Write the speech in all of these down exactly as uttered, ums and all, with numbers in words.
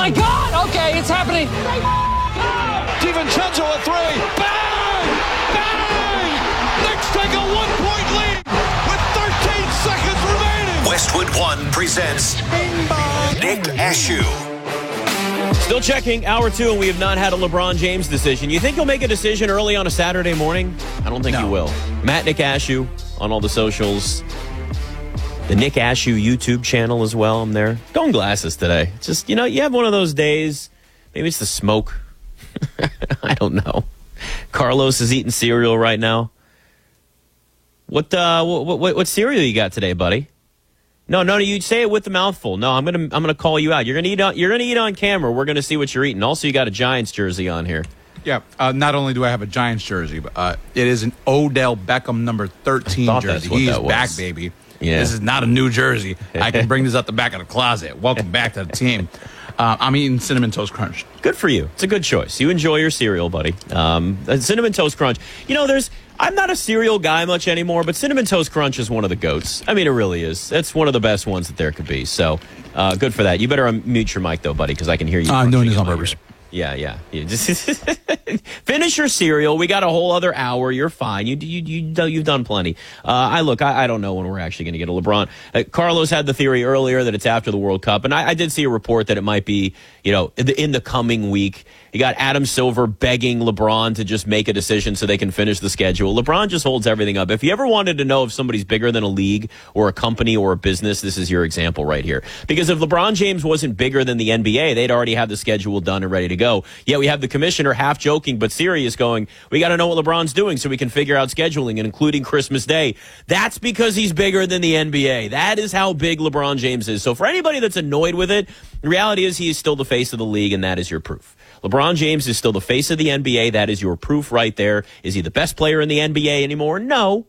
my God! Okay, it's happening. DiVincenzo a three. Bang! Bang! Knicks take a one-point lead with thirteen seconds remaining. Westwood One presents Nick Ashew. Still checking hour two, and we have not had a LeBron James decision. You think he'll make a decision early on a Saturday morning? I don't think no. he will. Matt Nick Ashew on all the socials. The Nick Ashew YouTube channel as well. I'm there. Going glasses today. It's just, you know, you have one of those days. Maybe it's the smoke. I don't know. Carlos is eating cereal right now. What uh, what, what what cereal you got today, buddy? No, no, you say it with the mouthful. No, I'm gonna I'm gonna call you out. You're gonna eat on you're gonna eat on camera. We're gonna see what you're eating. Also, you got a Giants jersey on here. Yeah. Uh, not only do I have a Giants jersey, but uh, it is an Odell Beckham number thirteen jersey. He's back, baby. Yeah. This is not a new jersey. I can bring this out the back of the closet. Welcome back to the team. Uh, I'm eating Cinnamon Toast Crunch. Good for you. It's a good choice. You enjoy your cereal, buddy. Um, Cinnamon Toast Crunch. You know, there's. I'm not a cereal guy much anymore, but Cinnamon Toast Crunch is one of the goats. I mean, it really is. It's one of the best ones that there could be. So, uh, good for that. You better unmute your mic, though, buddy, because I can hear you. Uh, I'm doing this on purpose. Yeah, yeah. yeah. Just finish your cereal. We got a whole other hour. You're fine. You you you you've done plenty. Uh, I look. I, I don't know when we're actually going to get a LeBron. Uh, Carlos had the theory earlier that it's after the World Cup, and I, I did see a report that it might be, you know, in the, in the coming week. You got Adam Silver begging LeBron to just make a decision so they can finish the schedule. LeBron just holds everything up. If you ever wanted to know if somebody's bigger than a league or a company or a business, this is your example right here. Because if LeBron James wasn't bigger than the N B A, they'd already have the schedule done and ready to go. Yet we have the commissioner half joking but serious going, we got to know what LeBron's doing so we can figure out scheduling, and including Christmas Day. That's because he's bigger than the N B A. That is how big LeBron James is. So for anybody that's annoyed with it, the reality is he is still the face of the league, and that is your proof. LeBron James is still the face of the N B A. That is your proof right there. Is he the best player in the N B A anymore? No.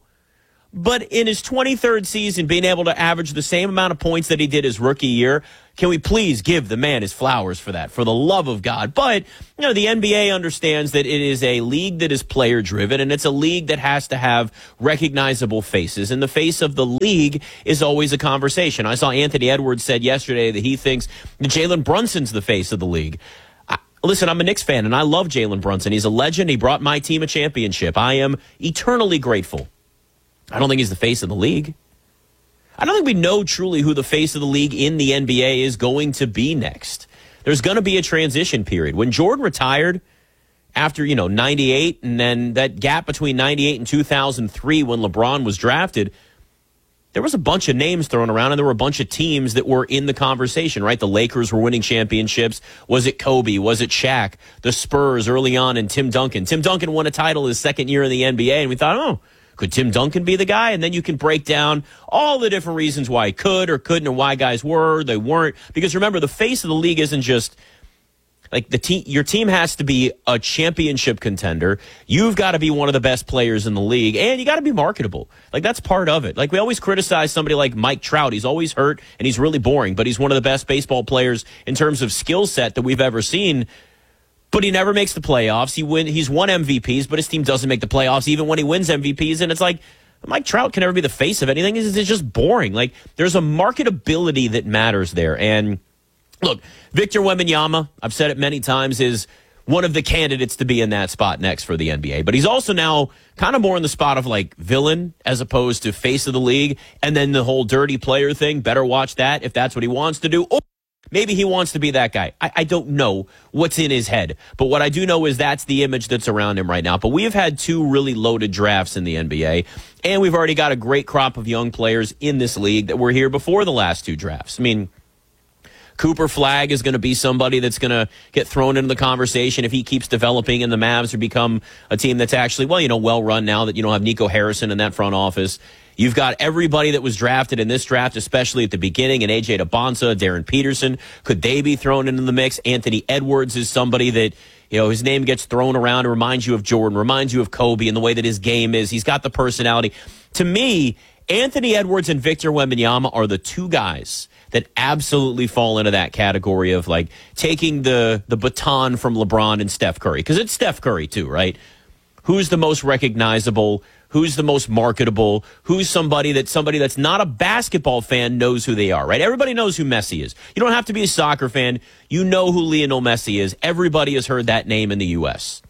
But in his twenty-third season, being able to average the same amount of points that he did his rookie year, can we please give the man his flowers for that, for the love of God? But, you know, the N B A understands that it is a league that is player-driven, and it's a league that has to have recognizable faces. And the face of the league is always a conversation. I saw Anthony Edwards said yesterday that he thinks that Jalen Brunson's the face of the league. Listen, I'm a Knicks fan, and I love Jalen Brunson. He's a legend. He brought my team a championship. I am eternally grateful. I don't think he's the face of the league. I don't think we know truly who the face of the league in the N B A is going to be next. There's going to be a transition period. When Jordan retired after, you know, ninety-eight, and then that gap between ninety-eight and two thousand three when LeBron was drafted, there was a bunch of names thrown around, and there were a bunch of teams that were in the conversation, right? The Lakers were winning championships. Was it Kobe? Was it Shaq? The Spurs early on, and Tim Duncan. Tim Duncan won a title his second year in the N B A, and we thought, oh, could Tim Duncan be the guy? And then you can break down all the different reasons why he could or couldn't, or why guys were, they weren't. Because remember, the face of the league isn't just like the team. Your team has to be a championship contender. You've got to be one of the best players in the league, and you got to be marketable. Like, that's part of it. Like, we always criticize somebody like Mike Trout. He's always hurt, and he's really boring, but he's one of the best baseball players in terms of skill set that we've ever seen. But he never makes the playoffs. He win. He's won M V Ps, but his team doesn't make the playoffs even when he wins M V Ps. And it's like, Mike Trout can never be the face of anything. It's, it's just boring. Like, there's a marketability that matters there. And look, Victor Wembanyama, I've said it many times, is one of the candidates to be in that spot next for the N B A. But he's also now kind of more in the spot of like villain as opposed to face of the league. And then the whole dirty player thing, better watch that if that's what he wants to do. Or maybe he wants to be that guy. I, I don't know what's in his head. But what I do know is that's the image that's around him right now. But we have had two really loaded drafts in the N B A. And we've already got a great crop of young players in this league that were here before the last two drafts. I mean, Cooper Flagg is going to be somebody that's going to get thrown into the conversation if he keeps developing and the Mavs or become a team that's actually, well, you know, well run now that you don't have Nico Harrison in that front office. You've got everybody that was drafted in this draft, especially at the beginning, and A J DeBonsa, Darren Peterson. Could they be thrown into the mix? Anthony Edwards is somebody that, you know, his name gets thrown around and reminds you of Jordan, reminds you of Kobe and the way that his game is. He's got the personality. To me, Anthony Edwards and Victor Wembanyama are the two guys that absolutely fall into that category of like taking the the baton from LeBron and Steph Curry. Because it's Steph Curry too, right? Who's the most recognizable? who's the most marketable, who's somebody that somebody that's not a basketball fan knows who they are, right? Everybody knows who Messi is. You don't have to be a soccer fan. You know who Lionel Messi is. Everybody has heard that name in the U S.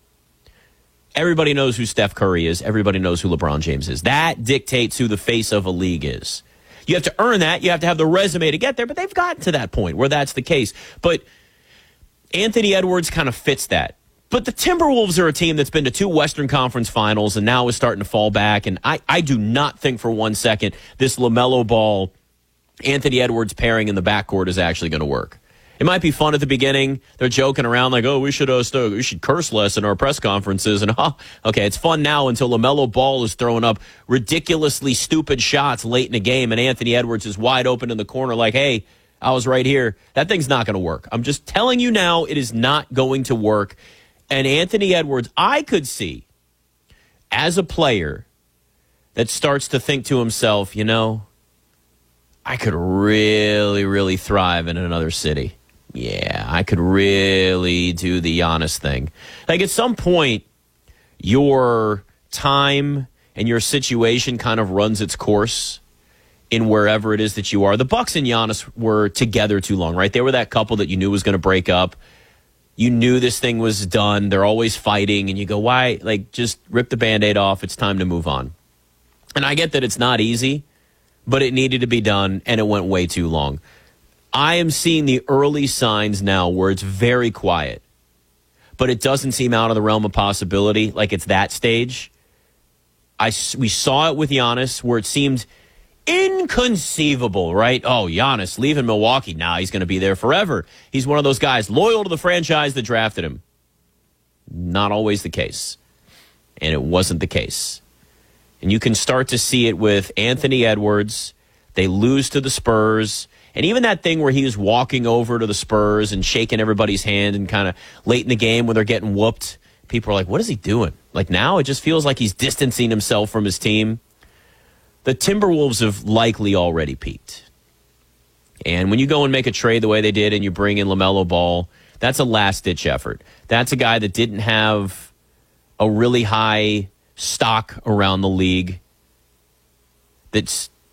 Everybody knows who Steph Curry is. Everybody knows who LeBron James is. That dictates who the face of a league is. You have to earn that. You have to have the resume to get there, but they've gotten to that point where that's the case. But Anthony Edwards kind of fits that. But the Timberwolves are a team that's been to two Western Conference finals and now is starting to fall back. And I, I do not think for one second this LaMelo Ball, Anthony Edwards pairing in the backcourt is actually going to work. It might be fun at the beginning. They're joking around like, oh, we should uh, st- we should curse less in our press conferences. And, oh, okay, it's fun now until LaMelo Ball is throwing up ridiculously stupid shots late in the game and Anthony Edwards is wide open in the corner like, hey, I was right here. That thing's not going to work. I'm just telling you now, it is not going to work. And Anthony Edwards, I could see as a player that starts to think to himself, you know, I could really, really thrive in another city. Yeah, I could really do the Giannis thing. Like at some point, your time and your situation kind of runs its course in wherever it is that you are. The Bucks and Giannis were together too long, right? They were that couple that you knew was going to break up. You knew this thing was done. They're always fighting. And you go, why? Like, just rip the Band-Aid off. It's time to move on. And I get that it's not easy, but it needed to be done, and it went way too long. I am seeing the early signs now where it's very quiet, but it doesn't seem out of the realm of possibility, like it's that stage. I, we saw it with Giannis where it seemed inconceivable, right? Oh, Giannis leaving Milwaukee. Now he's going to be there forever. He's one of those guys loyal to the franchise that drafted him. Not always the case. And it wasn't the case. And you can start to see it with Anthony Edwards. They lose to the Spurs. And even that thing where he was walking over to the Spurs and shaking everybody's hand and kind of late in the game when they're getting whooped, people are like, what is he doing? Like now it just feels like he's distancing himself from his team. The Timberwolves have likely already peaked. And when you go and make a trade the way they did and you bring in LaMelo Ball, that's a last-ditch effort. That's a guy that didn't have a really high stock around the league, that's